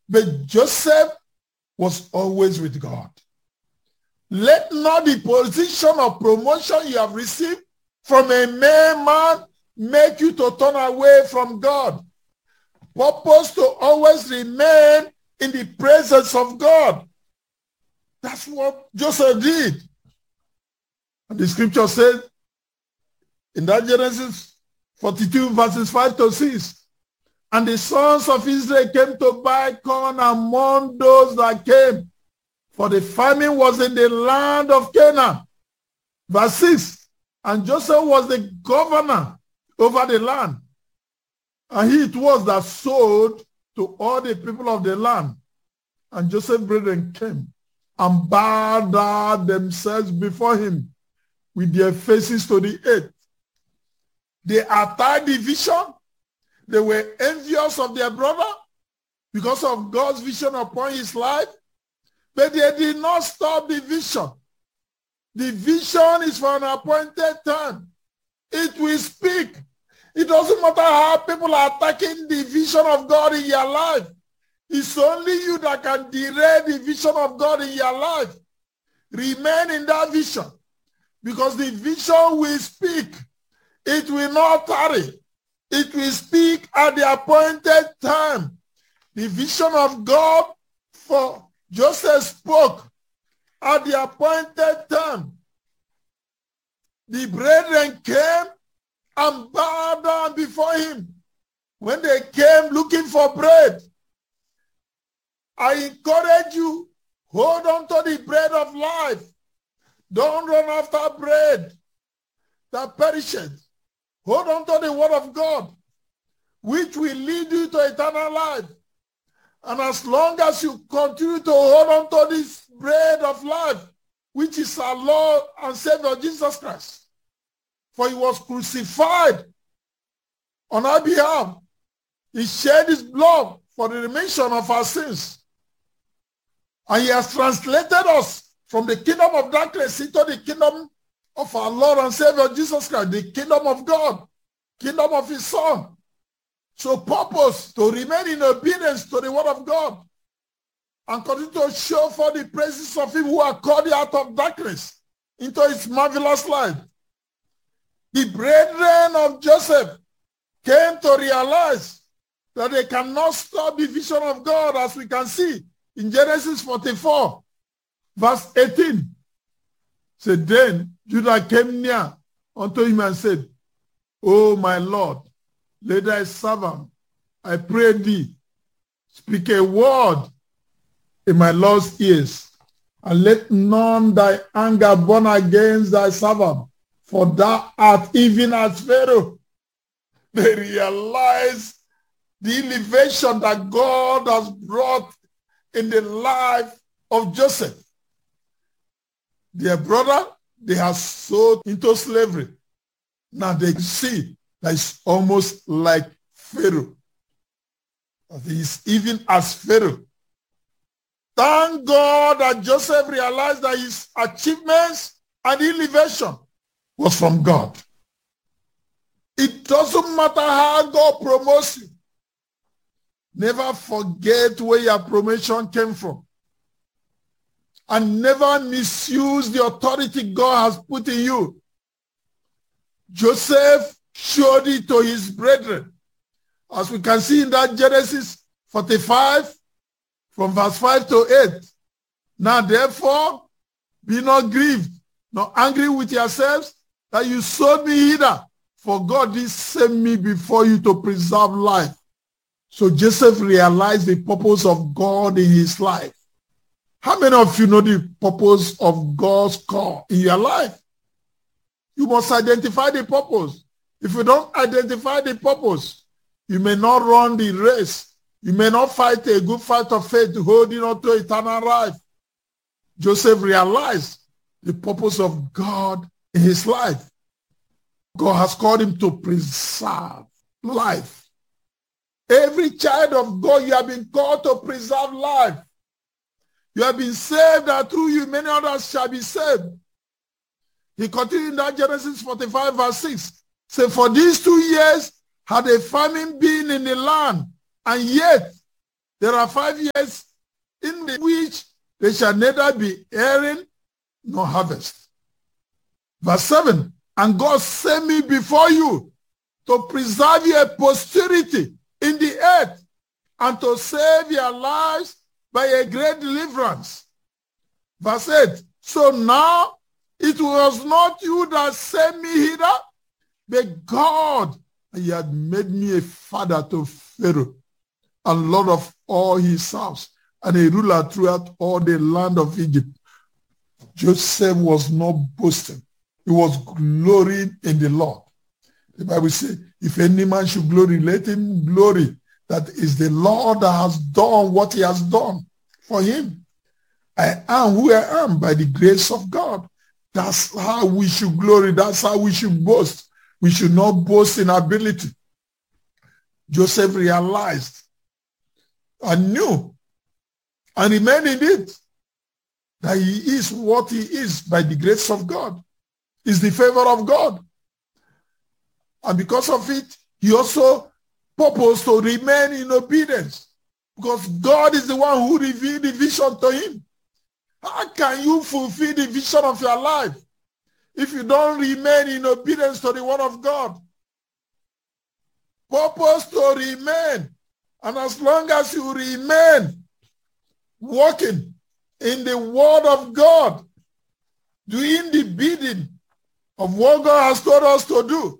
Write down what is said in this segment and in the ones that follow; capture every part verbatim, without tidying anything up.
But Joseph was always with God. Let not the position or promotion you have received from a mere man make you to turn away from God. Purpose to always remain in the presence of God. That's what Joseph did. And the scripture says in that Genesis forty-two verses five to six, and the sons of Israel came to buy corn among those that came, for the famine was in the land of Canaan. Verse six, and Joseph was the governor over the land, and he it was that sold to all the people of the land. And Joseph's brethren came and bowed down themselves before him with their faces to the earth. They attacked the vision. They were envious of their brother because of God's vision upon his life. But they did not stop the vision. The vision is for an appointed time. It will speak. It doesn't matter how people are attacking the vision of God in your life. It's only you that can derail the vision of God in your life. Remain in that vision, because the vision will speak. It will not tarry. It will speak at the appointed time. The vision of God for Joseph spoke at the appointed time. The brethren came and bowed down before him. When they came looking for bread, I encourage you, hold on to the bread of life. Don't run after bread that perishes. Hold on to the word of God, which will lead you to eternal life. And as long as you continue to hold on to this bread of life, which is our Lord and Savior Jesus Christ, for he was crucified on our behalf. He shed his blood for the remission of our sins. And he has translated us from the kingdom of darkness into the kingdom of our Lord and Savior Jesus Christ, the kingdom of God, kingdom of his Son. So purpose to remain in obedience to the word of God and continue to show for the praises of him who are called out of darkness into his marvelous light. The brethren of Joseph came to realize that they cannot stop the vision of God, as we can see in Genesis forty-four, verse eighteen. So then Judah came near unto him and said, O my Lord, let thy servant, I pray thee, speak a word in my Lord's ears, and let none thy anger burn against thy servant, for thou art even as Pharaoh. They realize the elevation that God has brought in the life of Joseph. Their brother, they have sold into slavery. Now they see that it's almost like Pharaoh. He's even as Pharaoh. Thank God that Joseph realized that his achievements and elevation was from God. It doesn't matter how God promotes you. Never forget where your promotion came from. And never misuse the authority God has put in you. Joseph showed it to his brethren. As we can see in that Genesis forty-five, from verse five to eight. Now therefore, be not grieved, nor angry with yourselves, that you sold me hither, for God did send me before you to preserve life. So Joseph realized the purpose of God in his life. How many of you know the purpose of God's call in your life? You must identify the purpose. If you don't identify the purpose, you may not run the race. You may not fight a good fight of faith holding on to eternal life. Joseph realized the purpose of God in his life. God has called him to preserve life. Every child of God, you have been called to preserve life. You have been saved, and through you many others shall be saved. He continued in that Genesis forty-five verse six. Say, for these two years had a famine been in the land, and yet There are five years in the which there shall neither be airing nor harvest. Verse seven, and God sent me before you to preserve your posterity in the earth and to save your lives by a great deliverance. Verse eight, so now it was not you that sent me hither, but God, and he had made me a father to Pharaoh, and lord of all his house, and a ruler throughout all the land of Egypt. Joseph was not boasting. He was glorying in the Lord. The Bible says, if any man should glory, let him glory. That is the Lord that has done what he has done for him. I am who I am by the grace of God. That's how we should glory. That's how we should boast. We should not boast in ability. Joseph realized and knew and remained in it that he is what he is by the grace of God. It's the favor of God. And because of it, he also purposed to remain in obedience, because God is the one who revealed the vision to him. How can you fulfill the vision of your life if you don't remain in obedience to the word of God? Purpose to remain. And as long as you remain walking in the word of God, doing the bidding of what God has told us to do,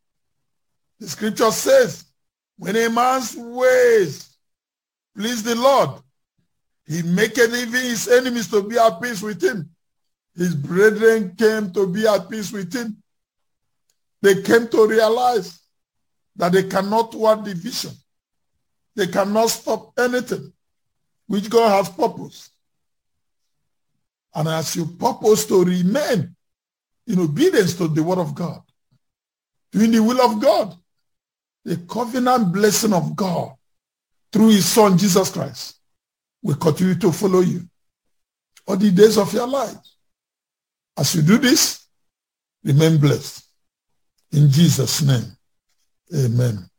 the scripture says, when a man's ways please the Lord, he maketh even his enemies to be at peace with him. His brethren came to be at peace with him. They came to realize that they cannot thwart the vision. They cannot stop anything which God has purposed. And as you purpose to remain in obedience to the word of God, doing the will of God, the covenant blessing of God through his son Jesus Christ will continue to follow you all the days of your life. As you do this, remain blessed. In Jesus' name, amen.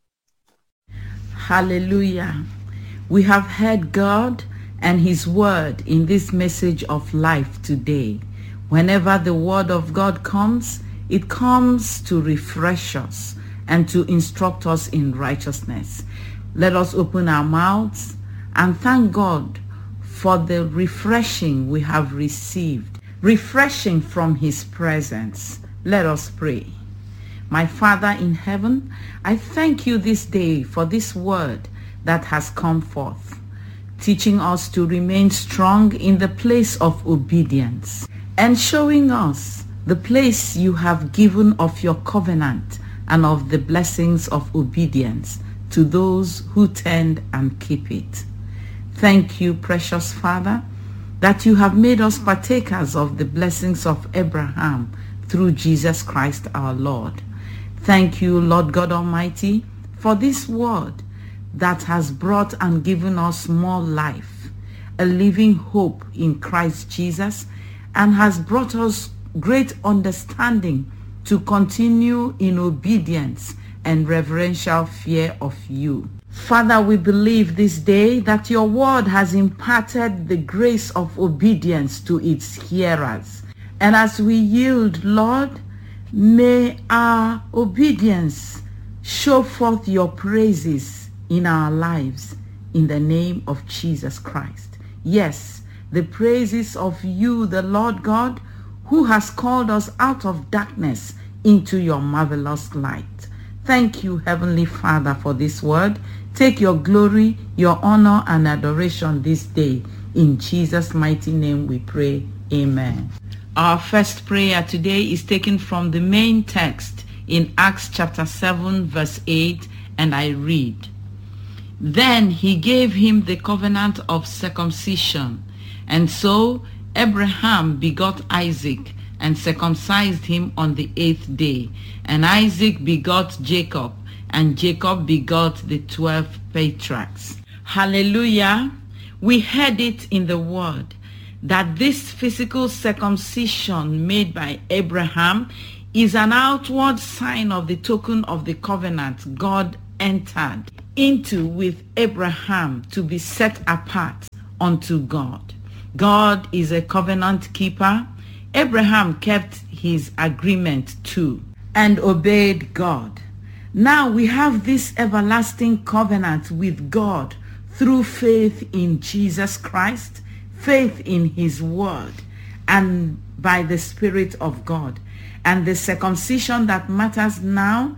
Hallelujah. We have heard God and his word in this message of life today. Whenever the word of God comes, it comes to refresh us and to instruct us in righteousness. Let us open our mouths and thank God for the refreshing we have received, refreshing from his presence. Let us pray. My Father in heaven, I thank you this day for this word that has come forth, teaching us to remain strong in the place of obedience and showing us the place you have given of your covenant and of the blessings of obedience to those who tend and keep it. Thank you, precious Father, that you have made us partakers of the blessings of Abraham through Jesus Christ our Lord. Thank you, Lord God Almighty, for this word that has brought and given us more life, a living hope in Christ Jesus, and has brought us great understanding to continue in obedience and reverential fear of you. Father, we believe this day that your word has imparted the grace of obedience to its hearers. And as we yield, Lord, may our obedience show forth your praises in our lives in the name of Jesus Christ. Yes, the praises of you, the Lord God, who has called us out of darkness into your marvelous light. Thank you, Heavenly Father, for this word. Take your glory, your honor, and adoration this day. In Jesus' mighty name we pray. Amen. Our first prayer today is taken from the main text in Acts chapter seven, verse eight, and I read, Then he gave him the covenant of circumcision, and so Abraham begot Isaac, and circumcised him on the eighth day. And Isaac begot Jacob, and Jacob begot the twelve patriarchs. Hallelujah. We heard it in the word that this physical circumcision made by Abraham is an outward sign of the token of the covenant God entered into with Abraham to be set apart unto God. God is a covenant keeper. Abraham kept his agreement too and obeyed God. Now we have this everlasting covenant with God through faith in Jesus Christ, faith in his word, and by the Spirit of God. And the circumcision that matters now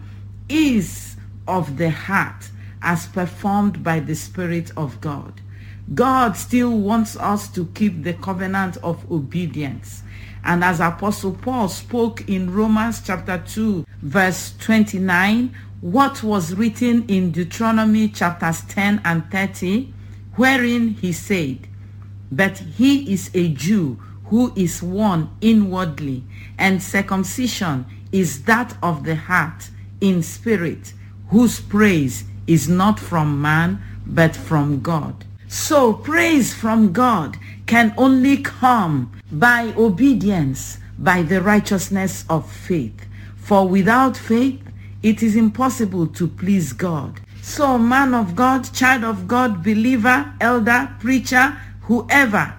is of the heart, as performed by the Spirit of God. God still wants us to keep the covenant of obedience. And as Apostle Paul spoke in Romans chapter two, verse twenty-nine, what was written in Deuteronomy chapters ten and thirty, wherein he said, "But he is a Jew who is one inwardly, and circumcision is that of the heart in spirit, whose praise is not from man, but from God." So praise from God can only come by obedience, by the righteousness of faith. For without faith, it is impossible to please God. So man of God, child of God, believer, elder, preacher, whoever,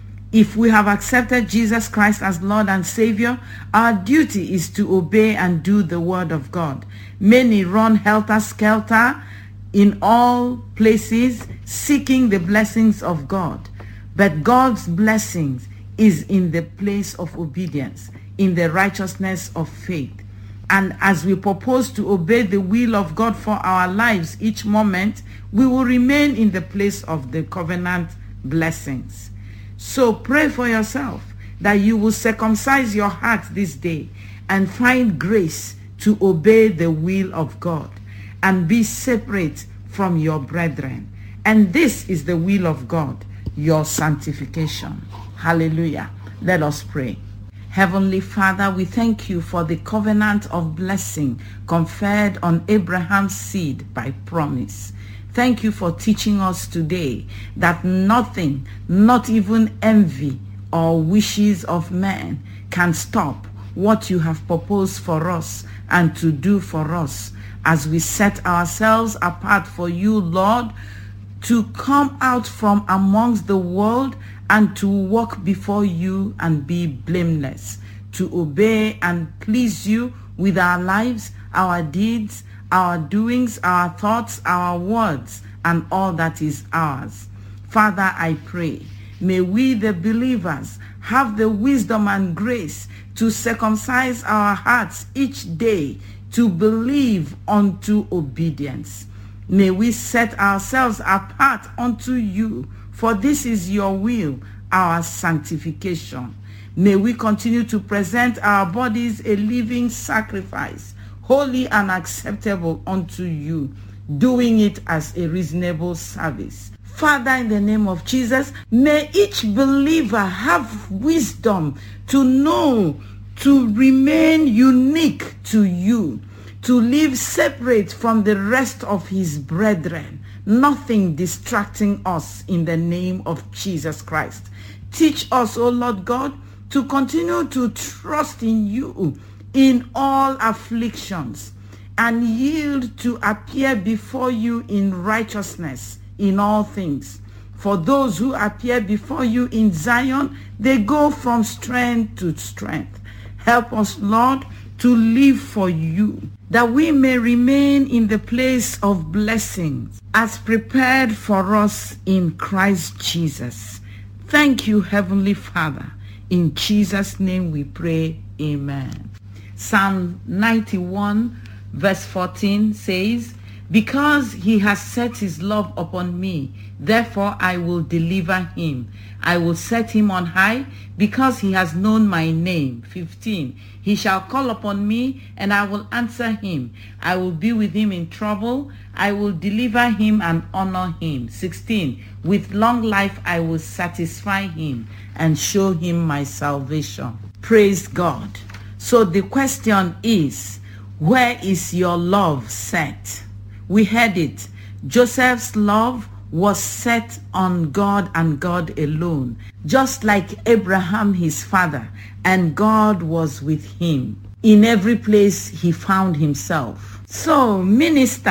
if we have accepted Jesus Christ as Lord and Savior, our duty is to obey and do the word of God. Many run helter-skelter in all places, seeking the blessings of God. But God's blessings is in the place of obedience, in the righteousness of faith. And as we propose to obey the will of God for our lives each moment, we will remain in the place of the covenant blessings. So pray for yourself that you will circumcise your heart this day and find grace to obey the will of God and be separate from your brethren. And this is the will of God, your sanctification. Hallelujah. Let us pray. Heavenly Father, we thank you for the covenant of blessing conferred on Abraham's seed by promise. Thank you for teaching us today that nothing, not even envy or wishes of man, can stop what you have proposed for us and to do for us as we set ourselves apart for you, Lord, to come out from amongst the world and to walk before you and be blameless, to obey and please you with our lives, our deeds, our doings, our thoughts, our words, and all that is ours. Father, I pray, may we the believers have the wisdom and grace to circumcise our hearts each day to believe unto obedience. May we set ourselves apart unto you, for this is your will, our sanctification. May we continue to present our bodies a living sacrifice, holy and acceptable unto you, doing it as a reasonable service. Father, in the name of Jesus, may each believer have wisdom to know, to remain unique to you, to live separate from the rest of his brethren, nothing distracting us in the name of Jesus Christ. Teach us, O Lord God, to continue to trust in you in all afflictions and yield to appear before you in righteousness in all things. For those who appear before you in Zion, they go from strength to strength. Help us, Lord, to live for you, that we may remain in the place of blessings as prepared for us in Christ Jesus. Thank you, Heavenly Father. In Jesus' name we pray, amen. Psalm ninety-one verse fourteen says, "Because he has set his love upon me, therefore I will deliver him. I will set him on high because he has known my name." fifteen, "He shall call upon me and I will answer him. I will be with him in trouble. I will deliver him and honor him." sixteen, "With long life I will satisfy him and show him my salvation." Praise God. So the question is, where is your love set? We heard it. Joseph's love was set on God and God alone, just like Abraham his father, and God was with him in every place he found himself. So minister,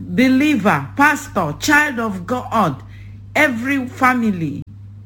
believer, pastor, child of God, every family,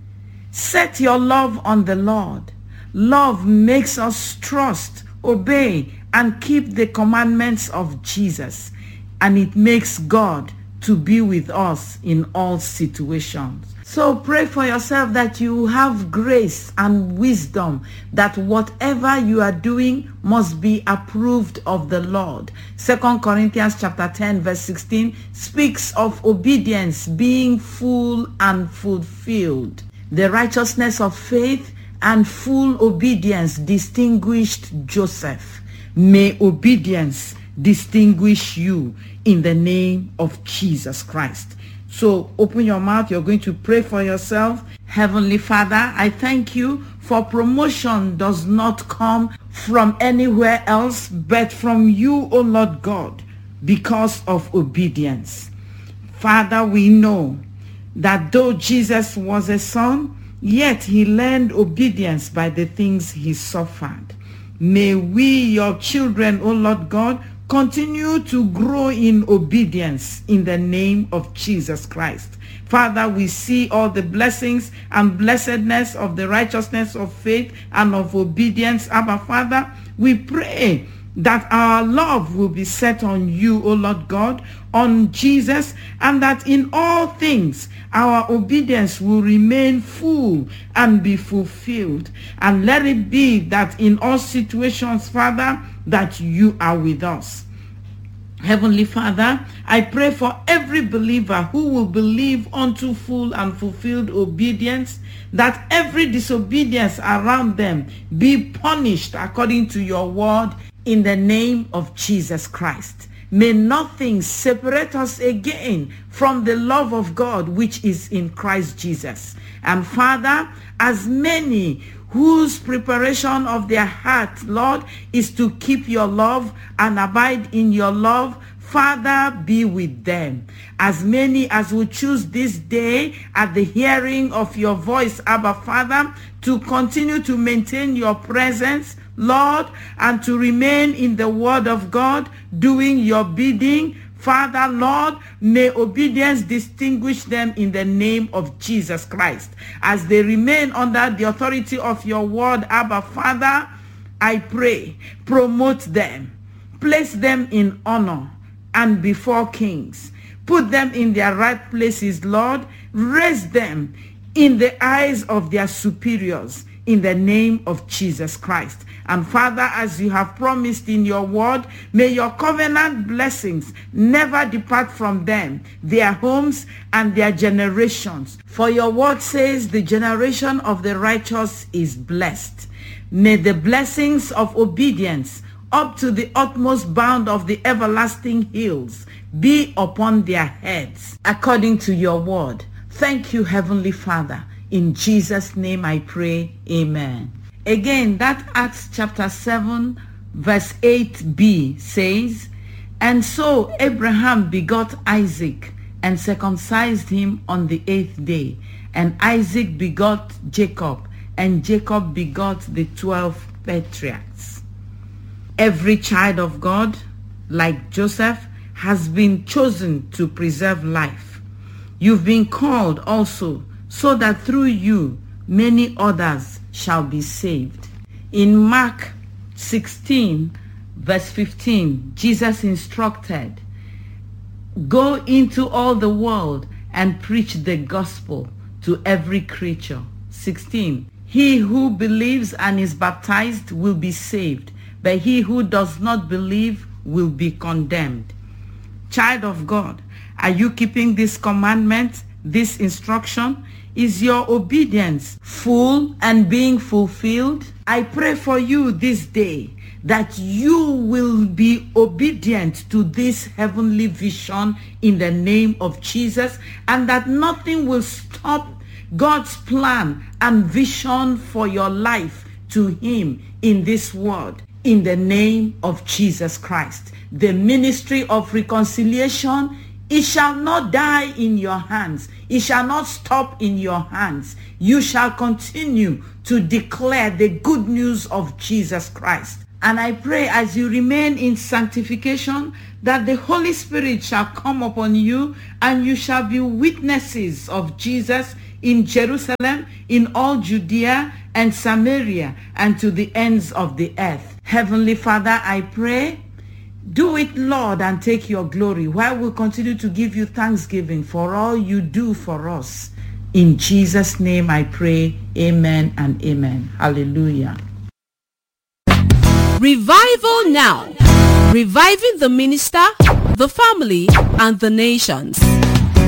set your love on the Lord. Love makes us trust, obey, and keep the commandments of Jesus. And it makes God to be with us in all situations. So pray for yourself that you have grace and wisdom, that whatever you are doing must be approved of the Lord. Second Corinthians chapter ten verse sixteen speaks of obedience being full and fulfilled. The righteousness of faith and full obedience distinguished Joseph. May obedience distinguish you in the name of Jesus Christ. So open your mouth. You're going to pray for yourself. Heavenly Father, I thank you for promotion does not come from anywhere else but from you, O Lord God, because of obedience. Father, we know that though Jesus was a son, yet he learned obedience by the things he suffered. May we, your children, O Lord God, continue to grow in obedience in the name of Jesus Christ. Father, we see all the blessings and blessedness of the righteousness of faith and of obedience. Abba, Father, we pray that our love will be set on you, O Lord God, on Jesus, and that in all things our obedience will remain full and be fulfilled. And let it be that in all situations, Father, that you are with us. Heavenly Father, I pray for every believer who will believe unto full and fulfilled obedience, that every disobedience around them be punished according to your word in the name of Jesus Christ. May nothing separate us again from the love of God which is in Christ Jesus. And Father, as many whose preparation of their heart, Lord, is to keep your love and abide in your love, Father, be with them. As many as will choose this day at the hearing of your voice, Abba Father, to continue to maintain your presence, Lord, and to remain in the word of God, doing your bidding, Father, Lord, may obedience distinguish them in the name of Jesus Christ. As they remain under the authority of your word, Abba Father, I pray, promote them, place them in honor and before kings. Put them in their right places, Lord. Raise them in the eyes of their superiors in the name of Jesus Christ. And Father, as you have promised in your word, may your covenant blessings never depart from them, their homes and their generations. For your word says the generation of the righteous is blessed. May the blessings of obedience up to the utmost bound of the everlasting hills be upon their heads, according to your word. Thank you, Heavenly Father. In Jesus' name I pray, amen. Again, that Acts chapter seven, verse eight b says, and so Abraham begot Isaac and circumcised him on the eighth day. And Isaac begot Jacob, and Jacob begot the twelve patriarchs. Every child of God, like Joseph, has been chosen to preserve life. You've been called also so that through you many others shall be saved. In Mark sixteen, verse fifteen, Jesus instructed, go into all the world and preach the gospel to every creature. sixteen, he who believes and is baptized will be saved, but he who does not believe will be condemned. Child of God, are you keeping this commandment, this instruction? Is your obedience full and being fulfilled? I pray for you this day that you will be obedient to this heavenly vision in the name of Jesus, and that nothing will stop God's plan and vision for your life to him in this world, in the name of Jesus Christ. The ministry of reconciliation, it shall not die in your hands. It shall not stop in your hands. You shall continue to declare the good news of Jesus Christ. And I pray as you remain in sanctification, that the Holy Spirit shall come upon you, and you shall be witnesses of Jesus in Jerusalem, in all Judea and Samaria, and to the ends of the earth. Heavenly Father, I pray, do it, Lord, and take your glory, while we continue to give you thanksgiving for all you do for us. In Jesus' name I pray, amen and amen. Hallelujah. Revival Now. Reviving the minister, the family, and the nations.